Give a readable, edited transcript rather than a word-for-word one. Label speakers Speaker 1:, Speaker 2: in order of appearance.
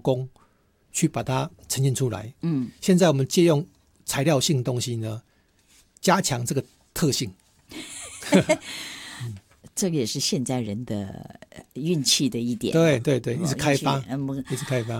Speaker 1: 工去把它呈现出来。现在我们借用材料性东西呢，加强这个特性。
Speaker 2: 这个也是现在人的运气的一点。
Speaker 1: 对对对，一直开发，一直开发。